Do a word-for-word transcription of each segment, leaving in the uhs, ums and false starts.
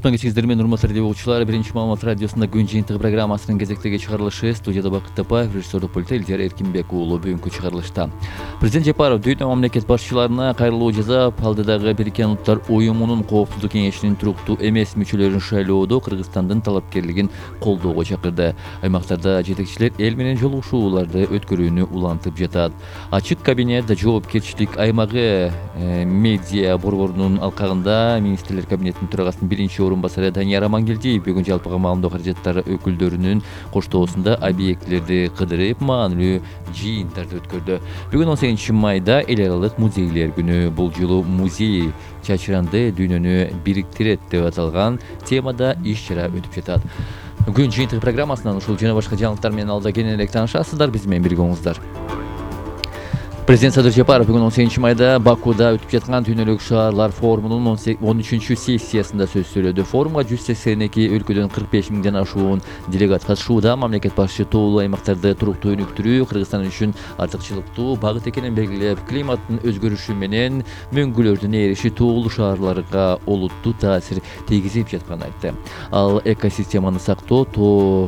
Отман кечиңиздер менен урматтуу радио угуучулар, Биринчи Маалымат радиосунда күн жыйынтыгы программасынын кезектеги чыгарылышы. Студияда Бакыт Тапаев, режиссердик пультта Илдер Эркинбек уулу. Бүгүнкү чыгарылышта президент Жапаров дүйнө мамлекет башчыларына кайрылуу жасап, алдыдагы Бириккен Улуттар уюмунун Коопсуздук кеңешинин туруктуу эмес мүчөлөрүн шайлоодо Кыргызстандын талапкерлигин колдоого чакырды. Аймактарда жетекчилер эл менен жолугушууларды өткөрүүнү улантып жатат. Ачык кабинет жоопкерчилик аймагы медиа борборунун алкагында министрлер кабинетинин төрагасынын биринчи орун басары Данияр Амангелдиев бүгүн жалпыга маалымдоо каражаттары өкүлдөрүнүн коштоосунда объектилерди кыдырып, маанилүү жыйынтарды өткөрдү. Бүгүн он сегизинчи майда эл аралык музейлер күнү. Бул жолу музей чачыранды дүйнөнү бириктирет деп аталган темада иш-чара өтүп жатат. Күн жыйынтыгы программасынан ушул жана башка жаңылыктар менен алда кененирээк таанышасыздар. Биз менен бирге болуңуздар. Президент Садыр Жапаров бүгүн он сегизинчи майда Бакуда өтүп жаткан дүйнөлүк шаарлар форумунун он үчүнчү сессиясында сөз сөйлөдү. Форумга жүз сексен эки өлкөдөн кырк беш миңден ашуун делегат катышууда. Мамлекет башчы тоолуу аймактарды туруктуу өнүктүрүү Кыргызстан үчүн артыкчылыктуу багыт экенин белгилеп, климаттын өзгөрүшү менен мөңгүлөрдүн ээриши тоолуу шаарларга олуттуу таасир тийгизип жатканын айтты. Ал экосистеманы сактоо, тоо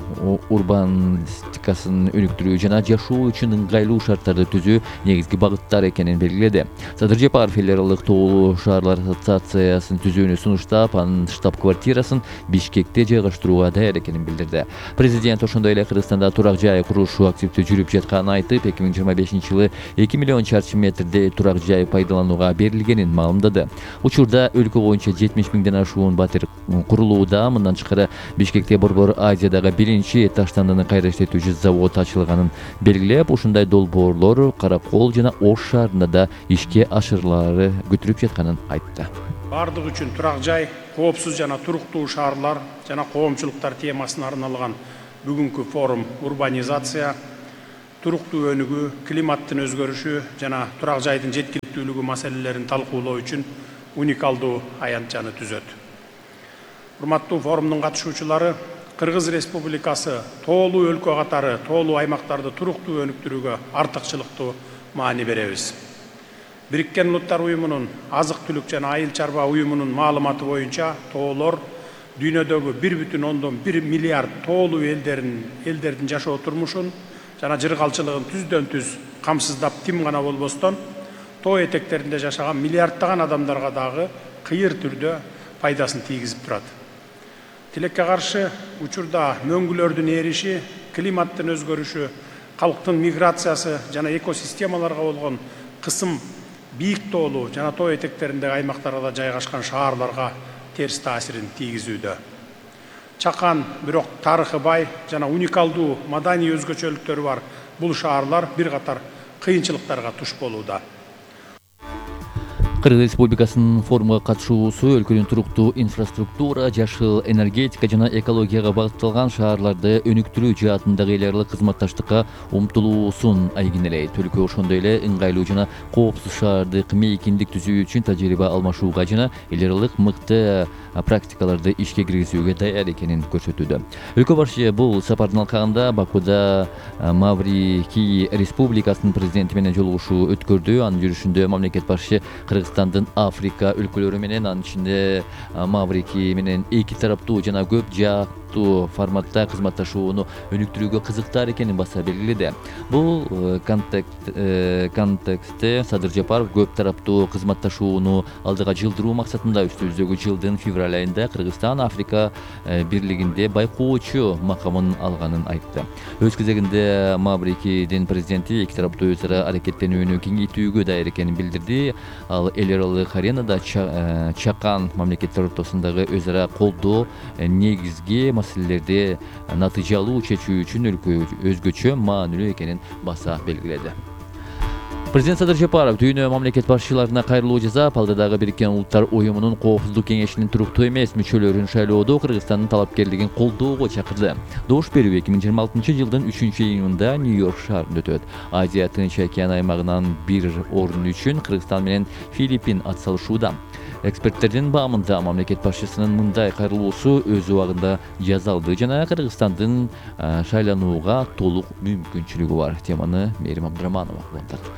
урбанистикасын өнүктүрүү жана жашоо үчүн ыңгайлуу шарттарды түзүү негизги багыттар экенин белгиледи. Садыр Жапаров эл аралык тоолуу шаарлар ассоциациясын түзүүнү сунуштап, анын штаб-квартирасын Бишкекте жайгаштырууга даяр экенин билдирди. Президент ошондой эле Кыргызстанда турак жай курулушу активдүү жүрүп жатканын айтып, эки миң жыйырма бешинчи жылы эки миллион чарчы метрдей турак жай пайдаланууга берилгенин маалымдады. Учурда өлкө боюнча жетимиш миңден ашуун батир курулууда. Мындан тышкары Бишкекте Борбор Азиядагы биринчи таштандыны кайра иштетүүчү завод ачылганын белгилеп, ушундай долбоорлор Каракол жана Ош шаарында да ишке ашырылары күтүлүп жатканын айтты. Бардык үчүн турак жай, коопсуз жана туруктуу шаарлар жана коомчулуктар темасына арналган бүгүнкү форум урбанизация, туруктуу өнүгүү, климаттын өзгөрүшү жана турак жайдын жеткиликтүүлүгү маселелерин талкуулоо үчүн уникалдуу аянтчаны түзөт. Урматтуу форумдун катышуучулары, Кыргыз Республикасы тоолуу өлкө катары тоолуу аймактарды туруктуу өнүктүрүүгө артыкчылыктуу маани беребиз. Бириккен Улуттар уюмунун азык-түлүк жана айыл чарба уюмунун маалыматы боюнча тоолор дүйнөдөгү бир бүтүн ондон бир миллиард тоолуу элдерин элдердин жашоо турмушун жана жыргалчылыгын түздөн түз камсыздап тим гана болбостон тоо этектеринде жашаган миллиарддаган адамдарга дагы кыйыр түрдө пайдасын тийгизип турат. Тилекке каршы учурда мөңгүлөрдүн ээриши, климаттын өзгөрүшү, калктын миграциясы жана экосистемаларга болгон кысым бийик тоолуу жана тоо этектериндеги аймактарда жайгашкан шаарларга терс таасирин тийгизүүдө. Чакан, бирок тарыхы бай жана уникалдуу маданий өзгөчөлүктөрү бар бул шаарлар бир катар кыйынчылыктарга туш болууда. Кыргыз Республикасынын форумга катышуусу өлкөнүн туруктуу инфраструктура, жашыл энергетика жана экологияга багытталган шаарларды өнүктүрүү жаатындагы эл аралык кызматташтыкка умтулуусун айгинелейт. Өлкө ошондой эле ыңгайлуу жана коопсуз шаардык мейкиндик түзүү үчүн тажрыйба алмашууга жана эл аралык мыкты практикаларды ишке киргизүүгө даяр экенин көрсөтүүдө. Өлкө башчы бул сапардын алкагында Бакуда Маврикий Республикасынын президенти менен жолугушуу өткөрдү. Анын жүрүшүндө мамлекет башчы Кыргызстандын Африка өлкөлөрү менен, анын ичинде Маврикий менен эки тараптуу жана көп жааттуу форматта кызматташууну өнүктүрүүгө кызыктар экенин баса белгиледи. Бул контекстте Садыр Жапаров көп тараптуу кызматташууну алдыга жылдыруу максатында үстүбүздөгү жылдын февраль айында Кыргызстан Африка бирлигинде байкоочу макамын алганын айтты. Өз кезегинде Маврикийдин президенти эки тараптуу өз ара аракеттенүүнү кеңейтүүгө даяр экенин билдирди. Ал эл аралык аренада чакан мамлекеттер ортосундагы өз ара колдоо негизги маселелерди натыйжалуу чечүү үчүн өлкө өзгөчө маанилүү экенин баса белгиледи. Президент Садыр Жапаров дүйнө мамлекет башчыларына кайрылуу жасап, алдыдагы Бириккен Улуттар уюмунун Коопсуздук кеңешинин туруктуу эмес мүчөлөрүн шайлоодо Кыргызстандын талапкерлигин колдоого чакырды. Добуш берүү эки миң жыйырма алтынчы жылдын үчүнчү июнунда Нью-Йорк шаарында өтөт. Азия Тынч океан аймагынан бир орун үчүн Кыргызстан менен Филиппин атсалышууда. Эксперттердин баамында мамлекет башчысынын мындай кайрылуусу өз убагында жазалды жана Кыргызстандын шайланууга толук мүмкүнчүлүгү бар. Теманы Мээрим Абдыраманова улантат.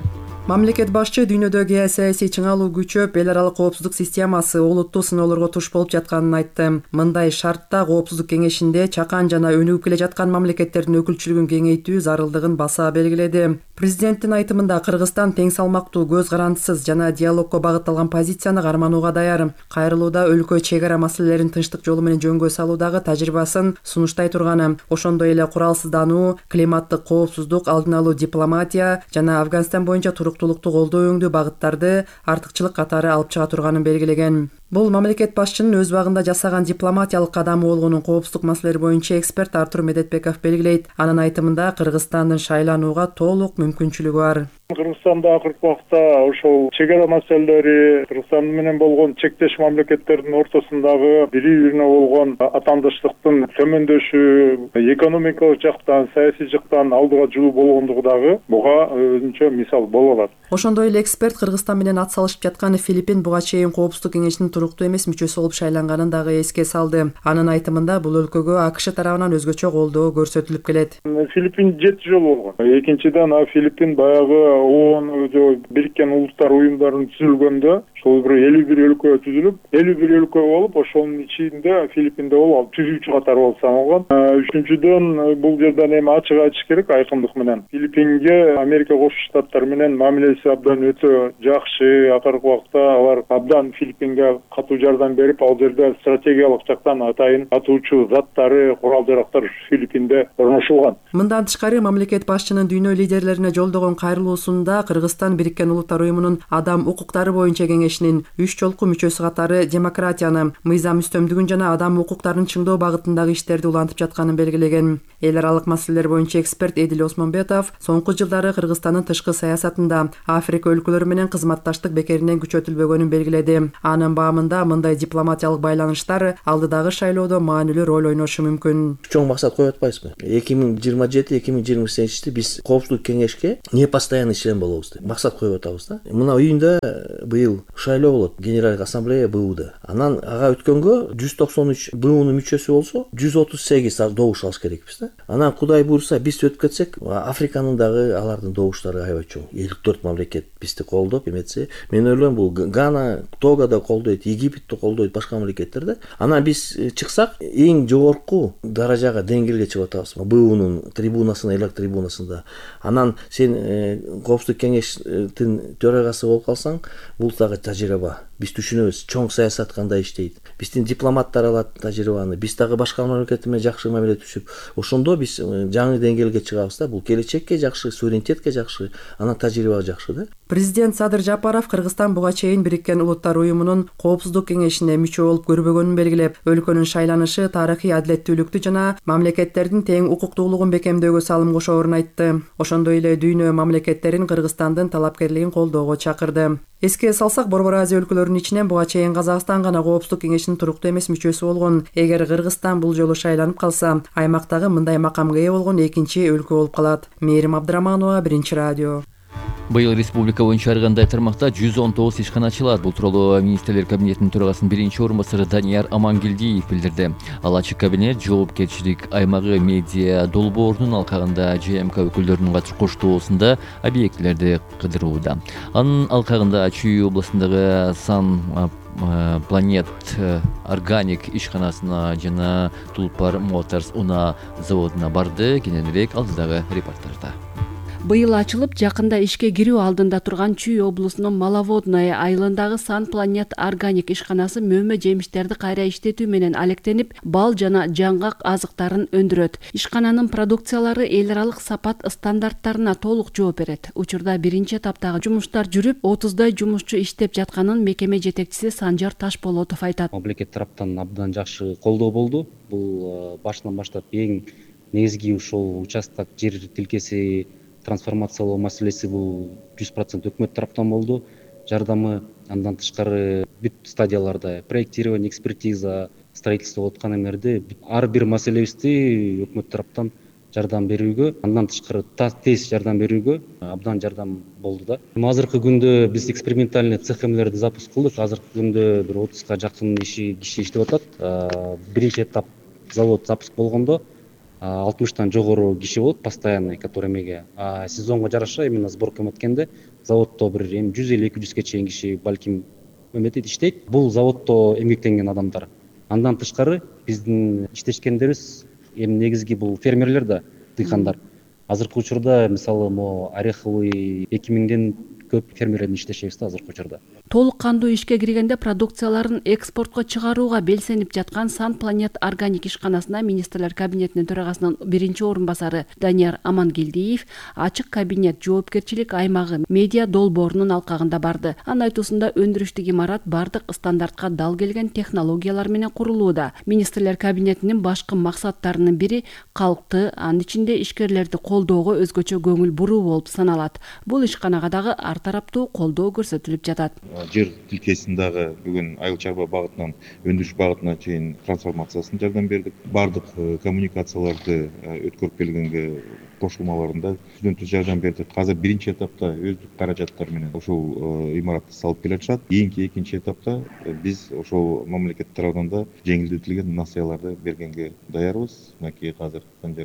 Мамлекет башчы дүйнөдө геосаясий чыңалуу күчөп, эл аралык коопсуздук системасы олуттуу сыноолорго туш болуп жатканын айтты. Мындай шартта Коопсуздук кеңешинде чакан жана өнүгүп келе жаткан мамлекеттердин өкүлчүлүгүн кеңейтүү зарылдыгын баса белгиледи. Президенттин айтымында Кыргызстан тең салмактуу, көз карандысыз жана диалогко багытталган позицияны карманууга даяр. Кайрылууда өлкө чек ара маселелерин тынчтык жолу менен жөнгө салуудагы тажрыйбасын сунуштай турганы, ошондой эле куралсыздануу, климаттык коопсуздук, алдын алуу, дипломатия жана Афганистан боюнча туруктуулукту колдоо өңдүү багыттарды артыкчылык катары алып чыга турганын белгилеген. Бул мамлекет башчынын өз убагында жасаган дипломатиялык кадамы болгонун коопсуздук маселелери боюнча эксперт Артур Медетбеков белгилейт. Анын айтымында Кыргызстандын шайланууга толук мүмкүнчүлүгү бар. Кыргызстанда акыркы убакта ошол чек ара маселелери, Кыргызстан менен болгон чектеш мамлекеттердин ортосундагы бири-бирине болгон атаандаштыктын төмөндөшү, экономикалык жактан, саясий жактан алдыга жылуу болгондугу дагы буга өзүнчө мисал боло алат. Ошондой эле эксперт Кыргызстан менен ат салышып жаткан Филиппин буга чейин Коопсуздук кеңешинин туруктуу эмес мүчөсү болуп шайланганын дагы эске салды. Анын айтымында бул өлкөгө АКШ тарабынан өзгөчө колдоо көрсөтүлүп келет. Филиппин жети жолу болгон. Экинчиден, Филиппин баягы ООН Бириккен Улуттар уюмдарын түзүлгөндө ошол бир элүү бир өлкө түзүлүп, элүү бир өлкө болуп, ошонун ичинде Филиппинде ол түзүүчү катары болуп саналган. Үчүнчүдөн, бул жерден эми ачык айтыш керек айкындык менен. Филиппинге Америка Кошмо Штаттары менен мамилеси абдан өтө жакшы. Акыркы убакта алар абдан Филиппинге катуу жардам берип, ал жерде стратегиялык жактан атайын атуучу заттары, курал-жарактар Филиппинде орношулган. Мындан тышкары мамлекет башчынын дүйнө лидерлерине жолдогон кайрылуусунда Кыргызстан Бириккен Улуттар уюмунун адам укуктары боюнча кеңешинин үч жолку мүчөсү катары демократияны, мыйзам үстөмдүгүн жана адам укуктарын чыңдоо багытындагы иштерди улантып жатканын белгилеген. Эл аралык маселелер боюнча эксперт Эдил Осмонбетов соңку жылдары Кыргызстандын тышкы саясатында Африка өлкөлөрү менен кызматташтык бекеринен күчөтүлбөгөнүн белгиледи. Анын баамында мындай дипломатиялык байланыштар алдыдагы шайлоодо маанилүү роль ойношу мүмкүн. Чоң максат коюп атпайбызбы? эки миң жыйырма жети эки миң жыйырма сегизинчи биз Коопсуздук кеңешке не постоянный член болобуз деп максат коюп атабыз да. Мына июнда быйыл шайлоо болот, Генералдык ассамблея БУда. Анан ага өткөнгө жүз токсон үч БУнун мүчөсү болсо, жүз отуз сегиз добуш алыш керекпиз да. Анан Кудай буйрса биз өтүп кетсек, Африканын дагы алардын добуштары аябай чоң. элүү төрт мамлекет бизди колдоп эметсе, мен ойлойм бул Гана, Того да колдойт, Египетти колдойт, башка мамлекеттер да. Анан биз чыксак, эң жогорку даражага, деңгээлге чыгып атабыз. БУнун трибунасына, элек трибунасында. Анан сен Коопсуздук кеңештин төрагасы болуп калсаң, бул дагы тажрыйба. Биз түшүнөбүз, чоң саясат кандай иштейт. Биздин дипломаттар алат тажрыйбаны. Биз дагы башка мамлекеттер менен жакшы мамиле түшүп, ошондо биз жаңы деңгээлге чыгабыз да. Бул келечекке жакшы, суверенитетке жакшы, анан тажрыйба жакшы да. Президент Садыр Жапаров Кыргызстан буга чейин Бириккен Улуттар уюмунун Коопсуздук кеңешине мүчө болуп көрбөгөнүн белгилеп, өлкөнүн шайланышы тарыхый адилеттүүлүктү жана мамлекеттердин тең укуктуулугун бекемдөөгө салым кошоорун айтты. Ошондой эле дүйнө мамлекеттерин Кыргызстандын талапкерлигин колдоого чакырды. Эске салсак, Борбор Азия өлкөлөрүнүн ичинен буга чейин Казакстан гана Коопсуздук кеңешинин туруктуу эмес мүчөсү болгон. Эгер Кыргызстан бул жолу шайланып калса, аймактагы мындай макамга ээ болгон экинчи өлкө болуп калат. Мээрим Абдыраманова, Биринчи радио. Быйыл республика боюнча ар кандай тармакта жүз он тогуз ишкана ачылат. Бул тууралуу министрлер кабинетинин төрагасынын биринчи орун басары Данияр Амангелдиев билдирди. Ал ачык кабинет жоопкерчилик аймагы медиа долбоорунун алкагында ЖМК өкүлдөрүнүн коштоосунда объектилерди кыдырууда. Анын алкагында Чүй областындагы Сан Планет органик ишканасына жана Тулпар Моторс унаа заводуна барды. Кененирээк алдыдагы репортажда. Быйыл ачылып, жакында ишке кирүү алдында турган Чүй облусунун Маловодное айылындагы Сан Планет органик ишканасы мөмө жемиштерди кайра иштетүү менен алектенип, бал жана жаңгак азыктарын өндүрөт. Ишкананын продукциялары эл аралык сапат стандарттарына толук жооп берет. Учурда биринчи этаптагы жумуштар жүрүп, отуздай жумушчу иштеп жатканын мекеме жетекчиси Санжар Ташболотов айтат. Мамлекет тараптан абдан жакшы колдоо болду. Бул башынан баштап эң негизги ушул участок жер тилкеси трансформациялоо маселеси бул жүз процент өкмөт тараптан болду. Жардамы андан тышкары бүт стадияларда проектирование, экспертиза, строительство болуп аткан эмерде ар бир маселебизди өкмөт тараптан жардам берүүгө, андан тышкары тез жардам берүүгө абдан жардам болду да. Азыркы күндө биз экспериментальный цех эмелерди запуск кылдык. Азыркы күндө бир отузга жакын иши киши иштеп атат. Биринчи этап завод запуск болгондо алтымыштан жогору киши болот постоянный, который эмеге. А сезонго жараша именно сборка өткөндө заводдо бир эми жүз элүү эки жүзгө чейин киши балким эметет, иштейт. Бул заводдо эмгектенген адамдар. Андан тышкары биздин иштешкендерибиз эми негизги бул фермерлер да, дыйкандар. Азыркы учурда мисалы могу ореховый эки миңден көп фермерлердин иштешебиз да азыркы учурда. Толук кандуу ишке киргенде продукцияларын экспортко чыгарууга белсенип жаткан Сан Планет органик ишканасына министрлер кабинетинин төрагасынын биринчи орун басары Данияр Амангелдиев ачык кабинет жоопкерчилик аймагы медиа долбоорунун алкагында барды. Анын айтуусунда өндүрүштүк имарат бардык стандартка дал келген технологиялар менен курулууда. Министрлер кабинетинин башкы максаттарынын бири калкты, анын ичинде ишкерлерди колдоого өзгөчө көңүл буруу болуп саналат. Бул ишканага дагы ар тараптуу колдоо көрсөтүлүп жатат. Жер тилкесин дагы бүгүн айыл чарба багытынан өндүрүш багытына чейин трансформациясына жардам бердик. Бардык коммуникацияларды өткөрүп келгенге кошулмаларында түздөн түз жардам бердик. Азыр биринчи этапта өздүк каражаттар менен ошол имаратты салып келе жатышат. Кийинки экинчи этапта биз ошол мамлекет тарабынан да жеңилдетилген насыяларды бергенге даярбыз. Мынакей азыр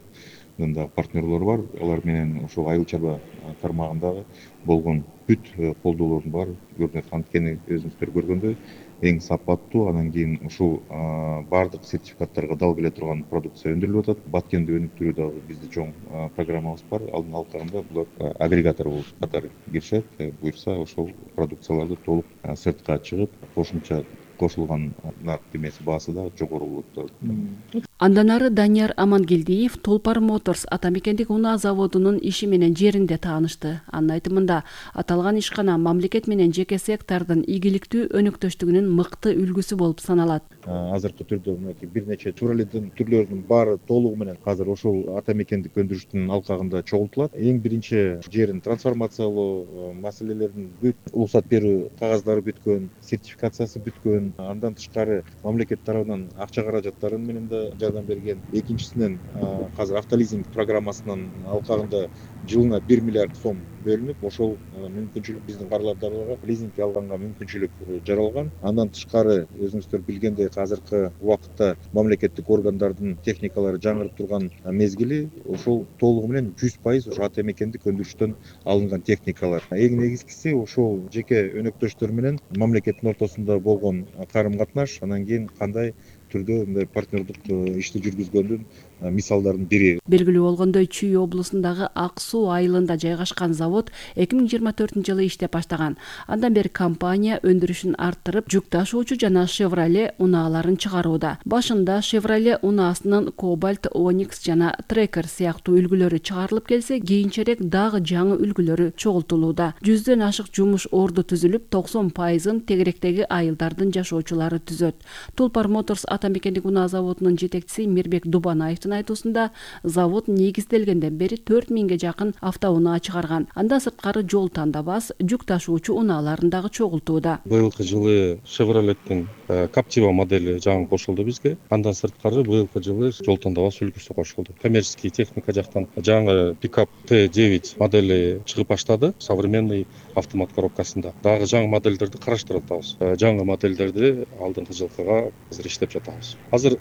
дагы партнерлор бар. Алар менен ошол айыл чарба тармагындагы болгон бүт колдоолордун баары көрүнөт. Анткени өзүңүздөр көргөндөй эң сапаттуу, анан кийин ушул бардык сертификаттарга дал келе турган продукция өндүрүлүп атат. Баткенди өнүктүрүү дагы бизде чоң программабыз бар. Алдын алкагында булар агрегатор болуп катары киришет. Буюрса ошол продукцияларды толук сыртка чыгып, кошумча кошулган нарк демеси баасы да жогору болот. Андан ары Данияр Амангелдиев Толпар Моторс Атамекендик унаа заводунун иши менен жеринде таанышты. Анын айтымында аталган ишкана мамлекет менен жеке сектордун ийгиликтүү өнөктөштүгүнүн мыкты үлгүсү болуп саналат. Азыркы түрдө мынакей бир нече туралидин түрлөрүнүн баары толугу менен азыр ошол атамекендик өндүрүштүн алкагында чогултулат. Эң биринчи жерин трансформациялоо маселелерин бүт уруксат берүү кагаздары бүткөн, сертификациясы бүткөн. Андан тышкары мамлекет тарабынан акча каражаттарын менен да жардам берген. Экинчисинен азыр автолизинг программасынын алкагында жылына бир миллиард сом бөлүнүп, ошол мүмкүнчүлүк биздин карылардарга лизингге алганга мүмкүнчүлүк жаралган. Андан тышкары өзүңүздөр билгендей азыркы убакытта мамлекеттик органдардын техникалары жаңырып турган мезгили ошол толугу менен жүз пайыз ошо атамекендик өндүрүштөн алынган техникалар. Эң негизгиси ошол жеке өнөктөштөр менен мамлекеттин ортосунда болгон карым-катнаш, анан кийин кандай түрдө мындай партнердик ишти жүргүзгөндүн мисалдардын бири. Белгилүү болгондой, Чүй облусундагы Ак Суу айылында жайгашкан завод эки миң жыйырма төртүнчү жылы иштеп баштаган. Андан бери компания өндүрүшүн арттырып, жүк ташуучу жана Chevrolet унааларын чыгарууда. Башында Chevrolet унаасынын Cobalt, Onyx жана Tracker сыяктуу үлгүлөрү чыгарылып келсе, кийинчерээк дагы жаңы үлгүлөрү чогултулууда. Жүздөн ашык жумуш орду түзүлүп, токсон пайызын тегеректеги айылдардын жашоочулары түзөт. Толпар Моторс Атамекендик унаа заводунун жетекчиси Мирбек Дубанаевдин айтуусунда, завод негизделгенден бери төрт миңге жакын автоунаа чыгарган. Андан сырткары жол тандабас, жүк ташуучу унааларын дагы чогултууда. Быйылкы жылы Chevrolet'тин Captiva модели жаңы кошулду бизге. Андан сырткары быйылкы жылы жол тандабас үлгүсү кошулду. Коммерческий техника жактан жаңы пикап Т девять модели чыгып баштады, современный автомат коробкасында. Дагы жаңы модельдерди караштырып атабыз. Жаңы модельдерди алдыңкы жылкыга азыр иштеп жатабыз. Азыр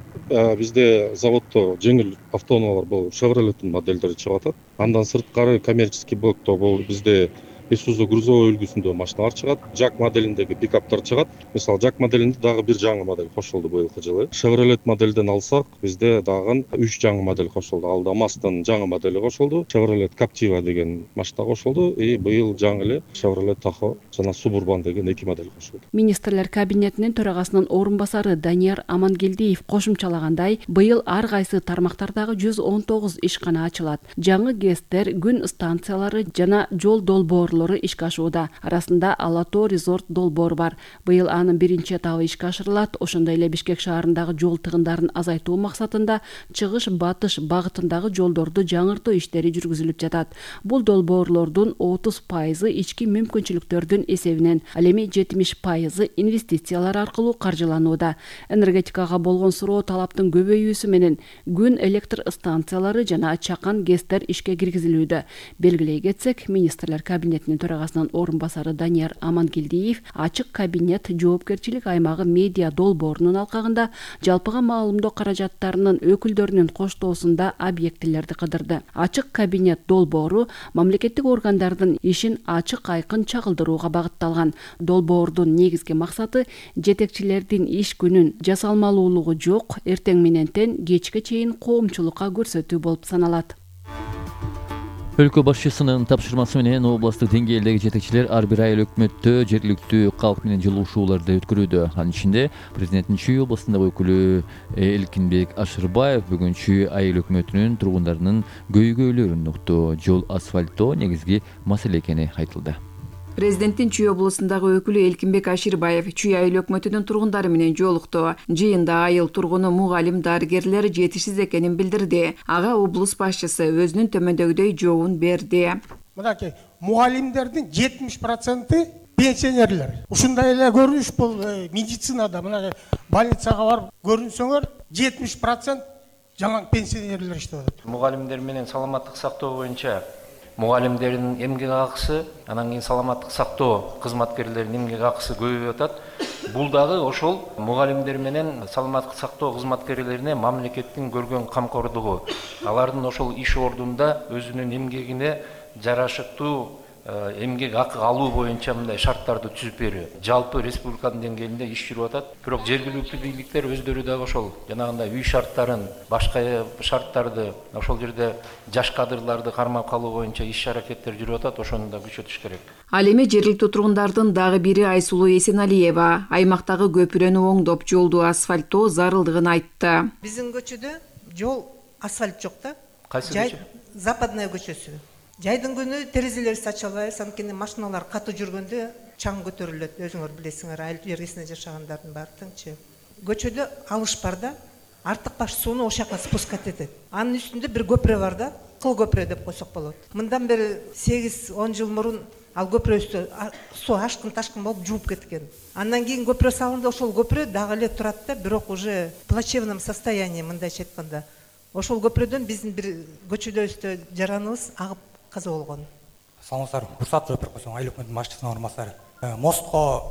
бизде заводдо жеңил автоунаалар бул Chevrolet'тин модельдери чыгып атат. Андан сырткары коммерческий блокто бул бизде Isuzu грузовой үлгүсүндө машиналар чыгат, Jack моделиндеги пикаптар чыгат. Мисалы Jack моделинде дагы бир жаңы модель кошулду быйылкы жылы. Chevrolet моделден алсак, бизде дагы үч жаңы модель кошулду. Ал да Maz'дын жаңы модели кошулду, Chevrolet Captiva деген машина кошулду, и быйыл жаңы эле Chevrolet Tahoe жана Suburban деген эки модель кошулду. Министрлер кабинетинин төрагасынын орун басары Данияр Амангелдиев кошумчалагандай, быйыл ар кайсы тармактардагы жүз он тогуз ишкана ачылат. Жаңы ГЭСтер, күн станциялары жана жол долбоорлору ишке ашууда. Арасында Алато резорт долбоор бар. Быйыл анын биринчи этабы ишке ашырылат. Ошондой эле Бишкек шаарындагы жол тыгындарын азайтуу максатында чыгыш-батыш багытындагы жолдорду жаңыртуу иштери жүргүзүлүп жатат. Бул долбоорлордун отуз пайызы ички мүмкүнчүлүктөрдүн эсебинен, ал эми жетимиш пайызы инвестициялар аркылуу каржыланууда. Энергетикага болгон суроо талаптын көбөйүүсү менен күн электр станциялары жана чакан ГЭСтер ишке киргизилүүдө. Белгилей кетсек, министрлер кабинетинин өкмөтүнүн төрагасынын орун басары Данияр Амангелдиев ачык кабинет жоопкерчилик аймагы медиа долбоорунун алкагында жалпыга маалымдоо каражаттарынын өкүлдөрүнүн коштоосунда объектилерди кыдырды. Ачык кабинет долбоору мамлекеттик органдардын ишин ачык айкын чагылдырууга багытталган. Долбоордун негизги максаты жетекчилердин иш күнүн жасалмалуулугу жок, эртең менентен кечке чейин коомчулукка көрсөтүү болуп саналат. Өлкө башчысынын тапшырмасы менен областтык деңгээлдеги жетекчилер ар бир айыл өкмөттө жергиликтүү калк менен жылуушууларды өткөрүүдө. Анын ичинде президенттин Чүй областындагы өкүлү Элкинбек Ашырбаев бүгүн Чүй айыл өкмөтүнүн тургундарынын көйгөйлөрүн укту. Жол асфальттоо негизги маселе экени айтылды. Президенттин Чүй областындагы өкүлү Элкинбек Ашырбаев Чүй айыл өкмөтүнүн тургундары менен жолукту. Жыйында айыл тургуну мугалим, дарыгерлер жетишсиз экенин билдирди. Ага облус башчысы өзүнүн төмөндөгүдөй жообун берди. Мынакей мугалимдердин жетимиш проценти пенсионерлер. Ушундай эле көрүнүш бул медицинада. Мына больницага барып көрүнсөңөр жетимиш процент жаңы пенсионерлер иштеп атат. Мугалимдер менен саламаттык сактоо боюнча мугалимдердин эмгек акысы, анан кийин саламаттык сактоо кызматкерлеринин эмгек акысы көбөйүп атат. Бул дагы ошол мугалимдер менен саламаттык сактоо кызматкерлерине мамлекеттин көргөн камкордугу. Алардын ошол иш ордунда өзүнүн эмгегине жарашыктуу эмгек акы алуу боюнча мындай шарттарды түзүп берүү. Жалпы республиканын деңгээлинде иш жүрүп атат. Бирок жергиликтүү бийликтер өздөрү дагы ошол жанагындай үй шарттарын, башка шарттарды, ошол жерде жаш кадрларды кармап калуу боюнча иш аракеттер жүрүп атат. Ошону да күчөтүш керек. Ал эми жергиликтүү тургундардын дагы бири Айсулуу Эсеналиева аймактагы көпүрөнү оңдоп, жолду асфальттоо зарылдыгын айтты. Биздин көчөдө жол асфальт жок да. Кайсы көчө? Западная көчөсү. Жайдын күнү терезелерибизди ача албайбыз, анткени машиналар катуу жүргөндө чаң көтөрүлөт. Өзүңөр билесиңер, айыл жергесинде жашагандардын баары тыңчы. Көчөдө алыш бар да, артык баш сууну ошол жака спускать этет. Анын үстүндө бир көпүрө бар да, кыл көпүрө деп койсок болот. Мындан бери сегиз он жыл мурун ал көпүрө үстү суу ашкын ташкын болуп жууп кеткен. Андан кийин көпүрө салынды, ошол көпүрө дагы эле турат да, бирок уже в плачевном состоянии, мындайча айтканда. Ошол көпүрөдөн биздин бир көчөдө жараныбыз агып каза болгон. Саламатсыздар. Урсат Жопер койсоң, айыл өкмөтүнүн башчысынын орун басары. Мостко